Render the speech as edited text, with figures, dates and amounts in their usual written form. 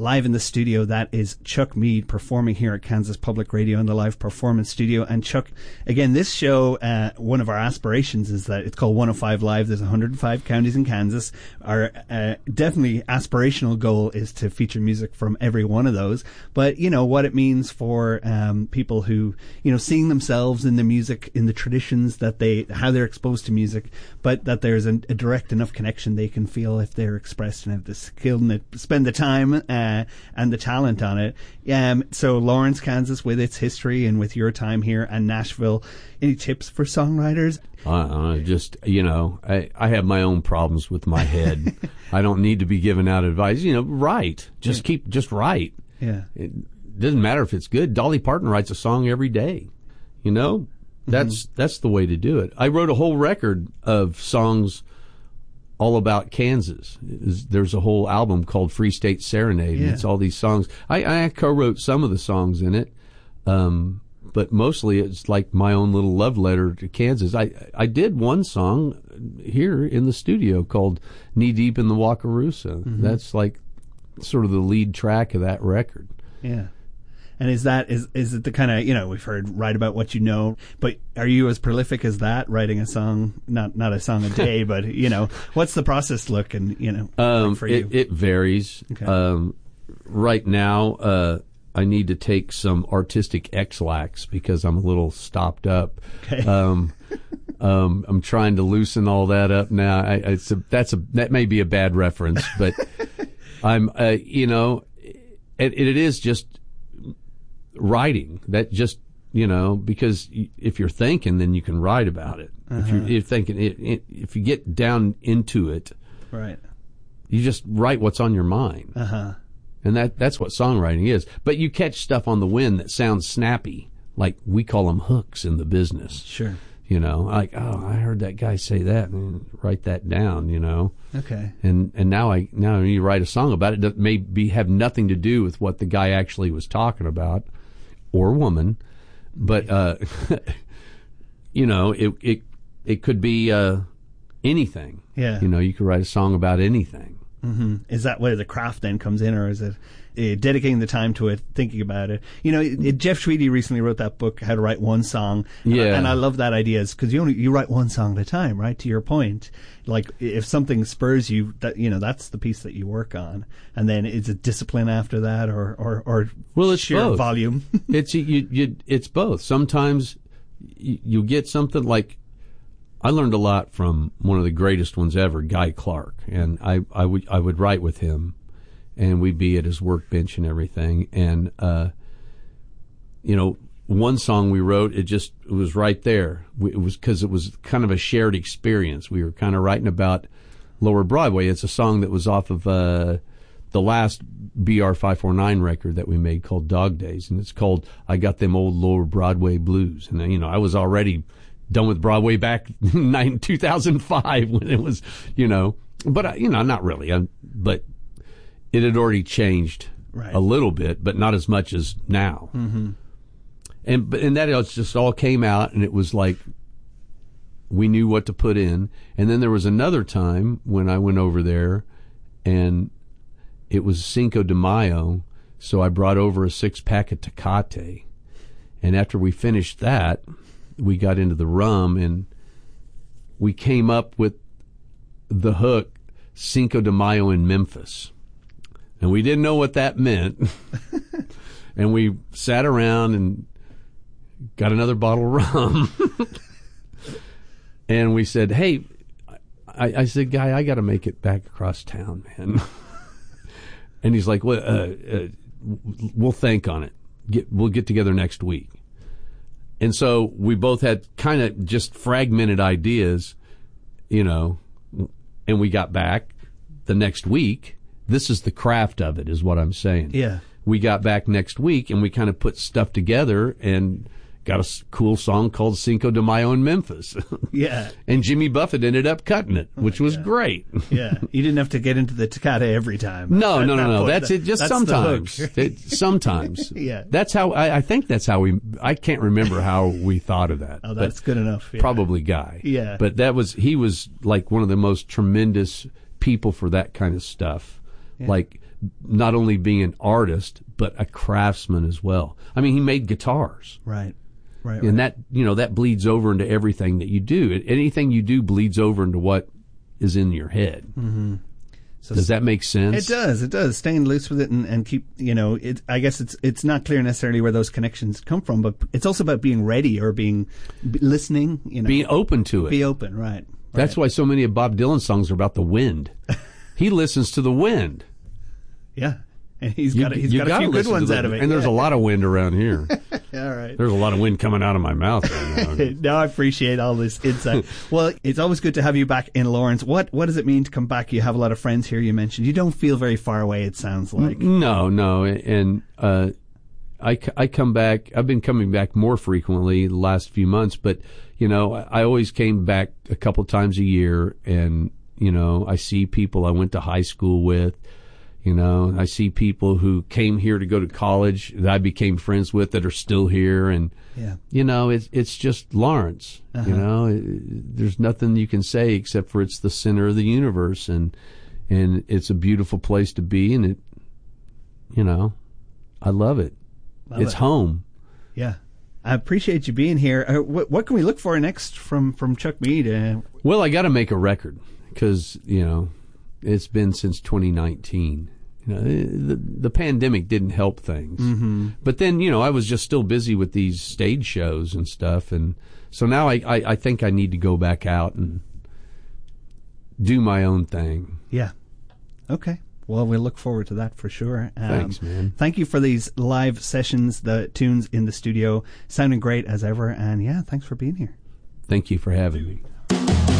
live in the studio. That is Chuck Mead performing here at Kansas Public Radio in the live performance studio. And Chuck, again, this show, one of our aspirations is that it's called 105 Live. There's 105 counties in Kansas. Our definitely aspirational goal is to feature music from every one of those. But, you know, what it means for people who, you know, seeing themselves in the music, in the traditions how they're exposed to music, but that there's a direct enough connection they can feel if they're expressed and have the skill and spend the time and the talent on it. So Lawrence, Kansas, with its history and with your time here, and Nashville, any tips for songwriters? Just, you know, I have my own problems with my head. I don't need to be giving out advice. You know, write. Just write. Yeah. It doesn't matter if it's good. Dolly Parton writes a song every day. You know, that's the way to do it. I wrote a whole record of songs all about Kansas. There's a whole album called Free State Serenade. Yeah. And it's all these songs. I co-wrote some of the songs in it, but mostly it's like my own little love letter to Kansas. I did one song here in the studio called Knee Deep in the Wakarusa. That's like sort of the lead track of that record. Yeah. And is it the kind of, you know, we've heard write about what you know, but are you as prolific as that, writing a song, not a song a day, but, you know, what's the process look and, you know, like for you? It varies. Okay. Right now, I need to take some artistic X-Lax because I'm a little stopped up. Okay. I'm trying to loosen all that up now. That may be a bad reference, but I'm, you know, it is just writing. That just, you know, because if you're thinking, then you can write about it. If you're thinking, if you get down into it, right, you just write what's on your mind. And that's what songwriting is. But you catch stuff on the wind that sounds snappy, like we call them hooks in the business. Sure. You know, like, oh, I heard that guy say that, and write that down, you know. Okay. And now you write a song about it that may have nothing to do with what the guy actually was talking about, or woman, but you know, it could be anything. Yeah. You know, you could write a song about anything. Is that where the craft then comes in, or is it dedicating the time to it, thinking about it? You know, Jeff Tweedy recently wrote that book, How to Write One Song. Yeah. And I love that idea, because you write one song at a time, right? To your point, like if something spurs you, that, you know, that's the piece that you work on, and then is it discipline after that, or well, it's sheer both. volume? It's both. Sometimes you get something like, I learned a lot from one of the greatest ones ever, Guy Clark, and I would write with him, and we'd be at his workbench and everything. And you know, one song we wrote, it was right there. It was because it was kind of a shared experience. We were kind of writing about Lower Broadway. It's a song that was off of the last BR 549 record that we made called Dog Days, and it's called I Got Them Old Lower Broadway Blues. And you know, I was already done with Broadway back in 2005 when it was, you know, but, you know, not really. But it had already changed a little bit, but not as much as now. And that just all came out, and it was like we knew what to put in. And then there was another time when I went over there, and it was Cinco de Mayo, so I brought over a 6-pack of Tecate. And after we finished that, we got into the rum, and we came up with the hook Cinco de Mayo in Memphis. And we didn't know what that meant. And we sat around and got another bottle of rum. And we said, hey, I said, Guy, I got to make it back across town, man. And he's like, well, we'll think on it. We'll get together next week. And so we both had kind of just fragmented ideas, you know, and we got back the next week. This is the craft of it, is what I'm saying. Yeah. We got back next week, and we kind of put stuff together and got a cool song called Cinco de Mayo in Memphis. Yeah. And Jimmy Buffett ended up cutting it, which was great. Yeah. You didn't have to get into the Tecate every time. No. That's it. Just that's sometimes. Sometimes. Yeah. That's how, I think that's how I can't remember how we thought of that. Oh, that's good enough. Yeah. Probably Guy. Yeah. But he was like one of the most tremendous people for that kind of stuff. like not only being an artist but a craftsman as well. I mean, he made guitars. Right. Right. And that, that bleeds over into everything that you do. Anything you do bleeds over into what is in your head. Mm-hmm. So does that make sense? It does. Staying loose with it and keep, I guess it's not clear necessarily where those connections come from, but it's also about being ready or listening, Being open to it. Be open, right. That's why so many of Bob Dylan's songs are about the wind. He listens to the wind. Yeah. And he's got a few good ones out of it. And there's a lot of wind around here. All right. There's a lot of wind coming out of my mouth right now. No, I appreciate all this insight. Well, it's always good to have you back in Lawrence. What does it mean to come back? You have a lot of friends here, you mentioned. You don't feel very far away, it sounds like. No. And I come back. I've been coming back more frequently the last few months, but, I always came back a couple times a year, and, I see people I went to high school with. I see people who came here to go to college that I became friends with that are still here. And, it's just Lawrence. Uh-huh. There's nothing you can say except for it's the center of the universe. And it's a beautiful place to be. And I love it. It's home. Yeah. I appreciate you being here. What can we look for next from Chuck Mead? Well, I got to make a record because, it's been since 2019. The pandemic didn't help things. Mm-hmm. But then, I was just still busy with these stage shows and stuff. And so now I think I need to go back out and do my own thing. Yeah. Okay. Well, we look forward to that for sure. Thanks, man. Thank you for these live sessions, the tunes in the studio, sounding great as ever. And, thanks for being here. Thank you for having me.